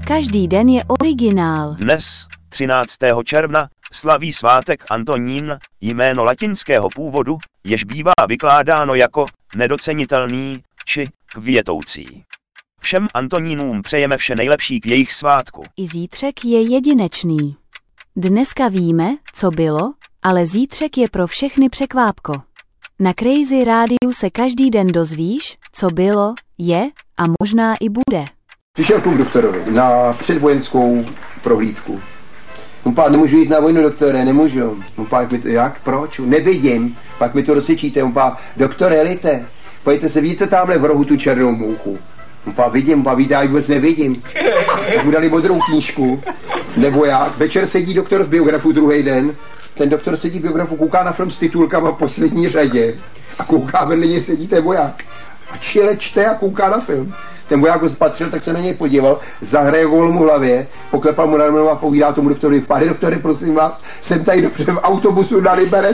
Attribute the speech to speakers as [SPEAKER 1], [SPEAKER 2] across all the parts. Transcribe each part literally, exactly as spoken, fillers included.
[SPEAKER 1] Každý den je originál.
[SPEAKER 2] Dnes, třináctého června, slaví svátek Antonín, jméno latinského původu, jež bývá vykládáno jako nedocenitelný či květoucí. Všem Antonínům přejeme vše nejlepší k jejich svátku.
[SPEAKER 1] I zítřek je jedinečný. Dneska víme, co bylo, ale zítřek je pro všechny překvápko. Na Crazy Rádiu se každý den dozvíš, co bylo, je a možná i bude.
[SPEAKER 3] Přišel kluk doktorovi na předvojenskou prohlídku. On pán, nemůžu jít na vojnu, doktore, nemůžu. On pán, jak, mi to, jak, proč? Nevidím. Pak mi to rozsvědčíte. On pán, doktore, helejte, pojďte se, vidíte tamhle v rohu tu černou mouchu. On pán, vidím, pán, víte, já ji vůbec nevidím. Tak mu dali modrou knížku, nebo jak. Večer sedí doktor v biografu druhý den. Ten doktor sedí v biografu, kouká na film s titulkama v poslední řadě. A kouká vedle něj sedí ten voják. A čile čte a kouká na film. Ten voják ho spatřil, tak se na něj podíval, zahrajoval mu hlavě, poklepal mu na rameno a povídá tomu doktorovi, pane doktore, prosím vás, jsem tady dobře v autobusu na Liberec.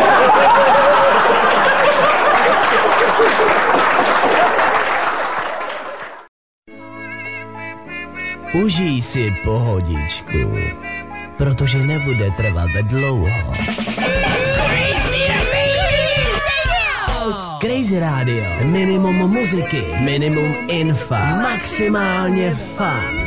[SPEAKER 4] Užij si pohodičku, protože nebude trvat dlouho. Crazy Radio. Minimum muziky, minimum infa, maximálně fun.